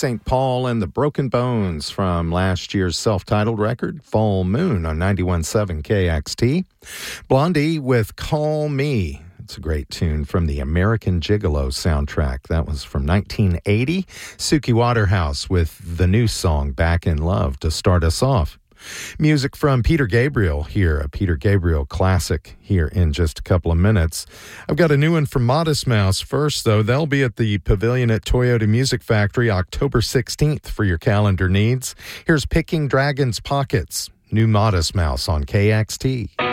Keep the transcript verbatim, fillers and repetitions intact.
Saint Paul and the Broken Bones from last year's self-titled record, Full Moon, on ninety-one point seven K X T. Blondie with Call Me. It's a great tune from the American Gigolo soundtrack. That was from nineteen eighty. Suki Waterhouse with the new song, Back in Love, to start us off. Music from Peter Gabriel here, a Peter Gabriel classic here in just a couple of minutes. I've got a new one from Modest Mouse first, though. They'll be at the Pavilion at Toyota Music Factory October sixteenth for your calendar needs. Here's Picking Dragon's Pockets, new Modest Mouse on K X T.